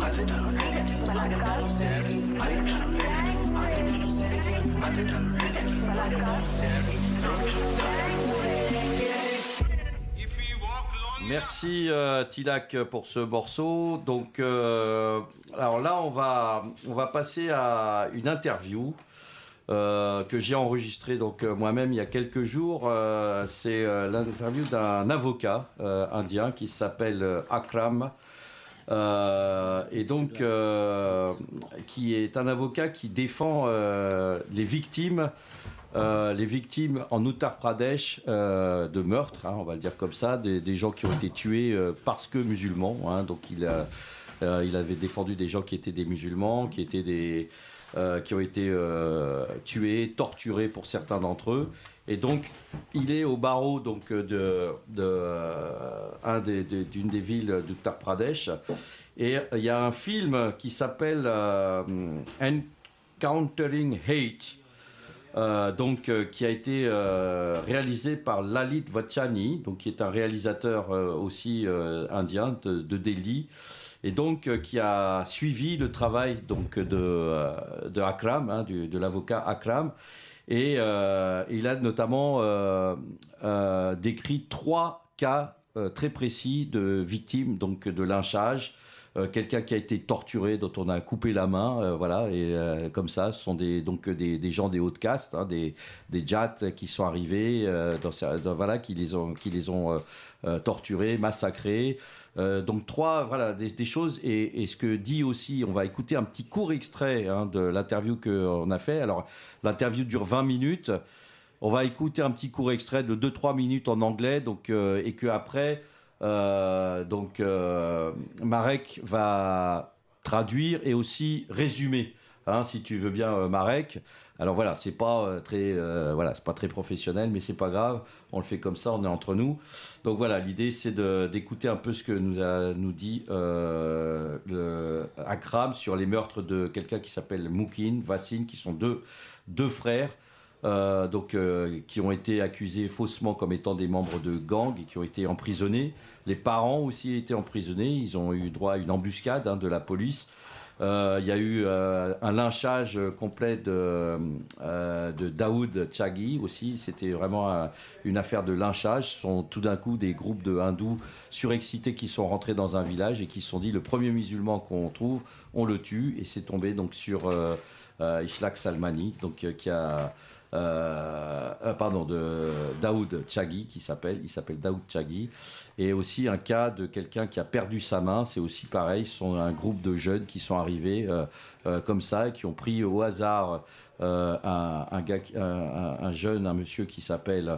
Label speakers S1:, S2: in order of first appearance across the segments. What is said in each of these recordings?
S1: Merci Tilak pour ce morceau. Donc, alors là, on va passer à une interview que j'ai enregistrée donc moi-même il y a quelques jours. C'est l'interview d'un avocat indien qui s'appelle Akram. Et donc, qui est un avocat qui défend les victimes en Uttar Pradesh de meurtre, hein, on va le dire comme ça, des gens qui ont été tués parce que musulmans. Hein, donc il avait défendu des gens qui étaient des musulmans, qui ont été tués, torturés pour certains d'entre eux. Et donc, il est au barreau donc, d'une des villes d'Uttar Pradesh. Et il y a un film qui s'appelle Encountering Hate, qui a été réalisé par Lalit Vachani, donc, qui est un réalisateur aussi indien de Delhi. Et donc, qui a suivi le travail donc, de Akram, hein, de l'avocat Akram. Et il a notamment décrit 3 cas très précis de victimes donc, de lynchage. Quelqu'un qui a été torturé, dont on a coupé la main, voilà, et comme ça, ce sont des gens des hautes castes, hein, des Jats qui sont arrivés, voilà, qui les ont torturés, massacrés. Donc 3, voilà, des choses. Et ce que dit aussi, on va écouter un petit court extrait hein, de l'interview qu'on a fait. Alors, l'interview dure 20 minutes. On va écouter un petit court extrait de 2-3 minutes en anglais, donc, et qu'après, Marek va traduire et aussi résumer, hein, si tu veux bien, Marek. Alors voilà, c'est pas c'est pas très professionnel, mais c'est pas grave. On le fait comme ça, on est entre nous. Donc voilà, l'idée c'est d'écouter un peu ce que nous dit Akram sur les meurtres de quelqu'un qui s'appelle Mukin, Vassin, qui sont deux frères. Qui ont été accusés faussement comme étant des membres de gangs et qui ont été emprisonnés. Les parents aussi étaient emprisonnés. Ils ont eu droit à une embuscade de la police. Il y a eu un lynchage complet de Daoud Chaghi aussi. C'était vraiment une affaire de lynchage. Ce sont tout d'un coup des groupes de hindous surexcités qui sont rentrés dans un village et qui se sont dit le premier musulman qu'on trouve, on le tue. Et c'est tombé donc sur Ishlaq Salmani, donc qui a de Daoud Chaghi il s'appelle Daoud Chaghi, et aussi un cas de quelqu'un qui a perdu sa main. C'est aussi pareil, ce sont un groupe de jeunes qui sont arrivés comme ça et qui ont pris au hasard un monsieur qui s'appelle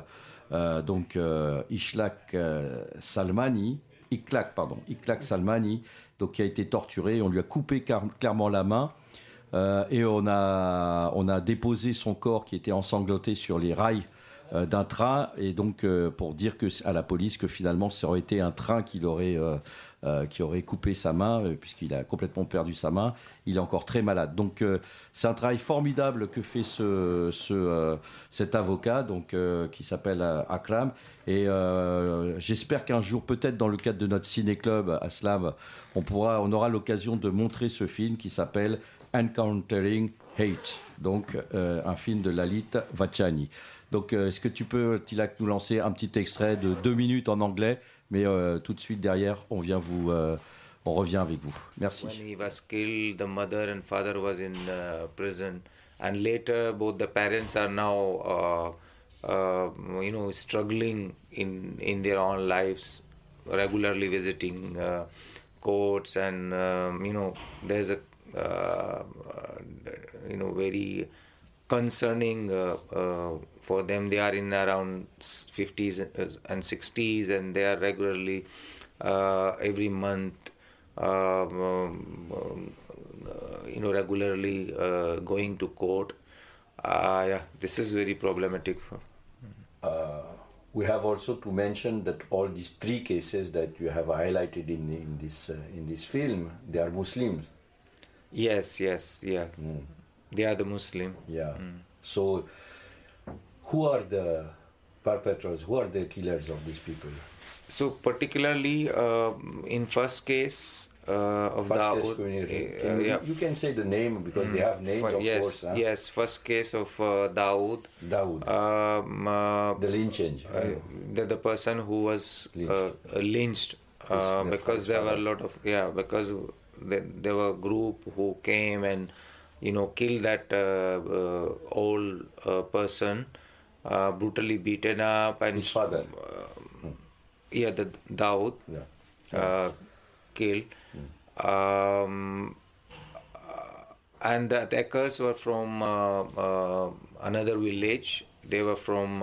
S1: Ishlaq Salmani, Iklaq Salmani, donc qui a été torturé. On lui a coupé clairement la main. Et on a déposé son corps qui était ensanglanté sur les rails d'un train, et donc pour dire à la police que finalement ça aurait été un train qui aurait coupé sa main, puisqu'il a complètement perdu sa main. Il est encore très malade. Donc c'est un travail formidable que fait cet avocat donc, qui s'appelle Akram. Et j'espère qu'un jour, peut-être dans le cadre de notre ciné-club Aslam, on aura l'occasion de montrer ce film qui s'appelle Encountering Hate, donc un film de Lalit Vachani. Donc est-ce que tu peux, Tilak, nous lancer un petit extrait de 2 minutes en anglais, mais tout de suite derrière, on revient avec vous. Merci.
S2: When he was killed, the mother and father was in prison, and later both the parents are now struggling in their own lives, regularly visiting courts, and there's a very concerning for them. They are in around 50s and 60s, and they are regularly every month regularly going to court. This is very problematic.
S1: We have also to mention that all these 3 cases that you have highlighted in this film, they are Muslims.
S2: Yes, yeah. They are the Muslim.
S1: Yeah. So, who are the perpetrators? Who are the killers of these people?
S2: So, particularly in first case, of
S3: Fastest
S2: Dawood.
S3: community. You can say the name because they have names, of course.
S2: Yes, first case of Dawood.
S3: The lynching.
S2: The person who was lynched because there were a lot of because there were a group who came and killed that old person, brutally beaten up, and
S3: his father.
S2: The Dawood killed. And the attackers were from another village. They were from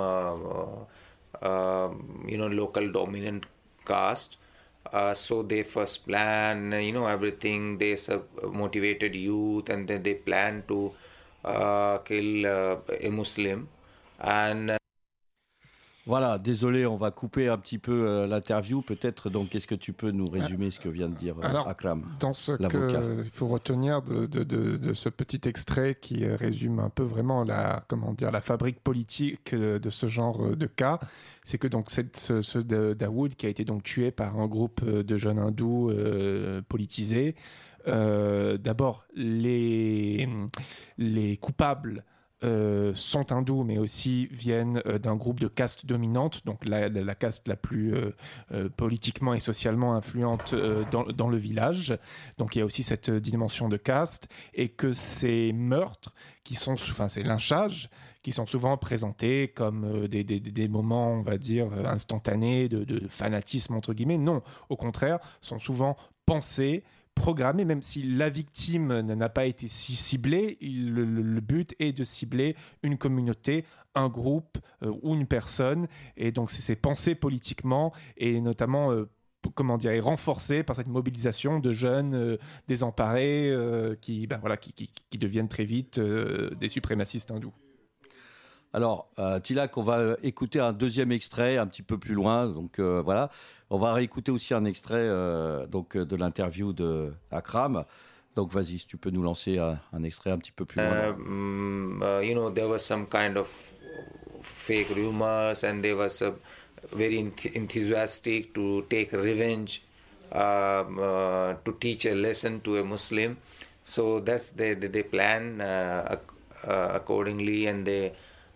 S2: local dominant caste. So they first planned, everything. They motivated youth, and then they planned to kill a Muslim. And
S1: voilà, désolé, on va couper un petit peu l'interview, peut-être. Donc, est-ce que tu peux nous résumer ce que vient de dire Akram,
S4: dans ce
S1: l'avocat?
S4: qu'il faut retenir de ce petit extrait qui résume un peu vraiment la fabrique politique de ce genre de cas, c'est que donc ce Dawood qui a été donc tué par un groupe de jeunes hindous politisés. D'abord, les coupables sont hindous, mais aussi viennent d'un groupe de caste dominante, donc la caste la plus politiquement et socialement influente dans le village. Donc il y a aussi cette dimension de caste, et que ces meurtres, ces lynchages, qui sont souvent présentés comme des moments, on va dire, instantanés de fanatisme, entre guillemets. Non, au contraire, sont souvent pensés, programmé, même si la victime n'a pas été si ciblée. Le but est de cibler une communauté, un groupe ou une personne, et donc c'est pensé politiquement, et notamment renforcé par cette mobilisation de jeunes désemparés qui deviennent très vite des suprémacistes hindous.
S1: Alors, Tilak, on va écouter un deuxième extrait un petit peu plus loin. Donc voilà, on va réécouter aussi un extrait de l'interview de Akram. Donc vas-y, si tu peux nous lancer un extrait un petit peu plus loin.
S2: There was some kind of fake rumors, and they was very enthusiastic to take revenge, to teach a lesson to a Muslim. So that's they plan accordingly, and they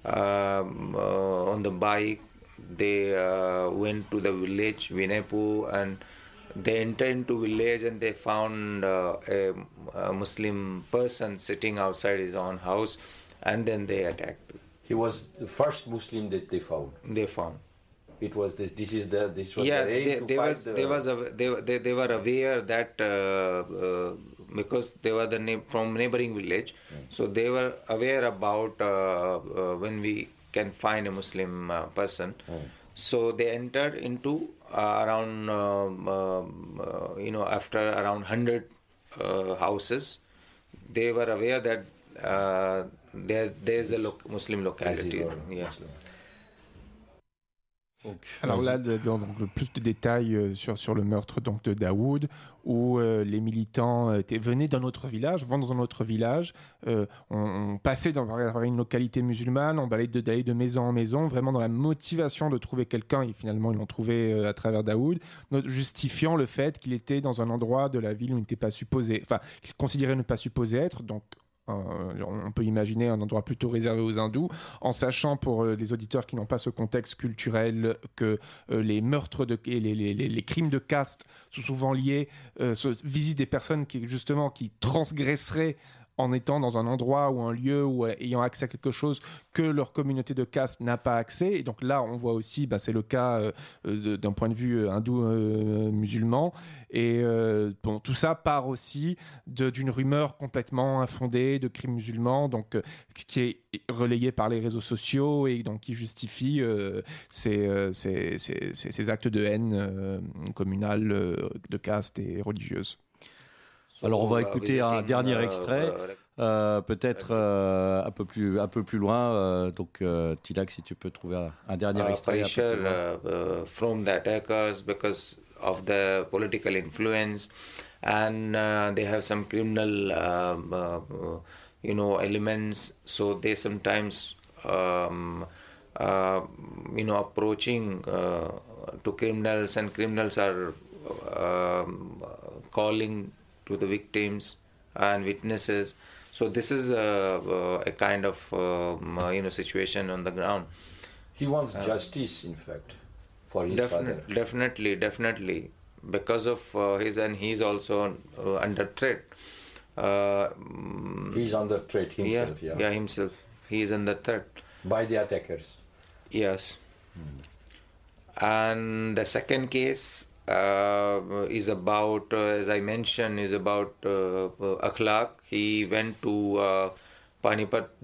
S2: on the bike they went to the village Vinaypur, and they entered into village, and they found a Muslim person sitting outside his own house, and then they attacked.
S3: He was the first Muslim that they found. It was the aim to fight.
S2: They were aware that because they were from neighboring village, so they were aware about when we can find a Muslim person. So they entered into around after around 100 houses. They were aware that there's a Muslim locality.
S4: Alors là, donc, plus de détails sur le meurtre donc, de Dawood, où les militants venaient d'un autre village, vont dans un autre village, on passait dans une localité musulmane, on allait d'aller de maison en maison, vraiment dans la motivation de trouver quelqu'un, et finalement ils l'ont trouvé à travers Dawood, justifiant le fait qu'il était dans un endroit de la ville où il n'était pas supposé, enfin, qu'il considérait ne pas supposé être, donc on peut imaginer un endroit plutôt réservé aux hindous, en sachant pour les auditeurs qui n'ont pas ce contexte culturel que les meurtres et les crimes de caste sont souvent liés, visitent des personnes qui transgresseraient en étant dans un endroit ou un lieu ou ayant accès à quelque chose que leur communauté de caste n'a pas accès. Et donc là, on voit aussi, c'est le cas d'un point de vue hindou-musulman. Et tout ça part aussi d'une rumeur complètement infondée de crimes musulmans, donc qui est relayé par les réseaux sociaux et donc qui justifie ces actes de haine communale, de caste et religieuse.
S1: Alors on va écouter un dernier extrait, peut-être un peu plus loin. Donc Tilak, si tu peux trouver un dernier extrait.
S2: Pressure from the attackers because of the political influence, and they have some criminal elements. So they sometimes approaching to criminals, and criminals are calling to the victims and witnesses. So this is a kind of situation on the ground.
S3: He wants justice, in fact, for his father.
S2: Definitely, because of and he's also under threat.
S3: He's under threat himself.
S2: Yeah, himself. He is under threat
S3: by the attackers.
S2: Yes. And the second case is about, as I mentioned, is about Akhlaq. He went to Panipat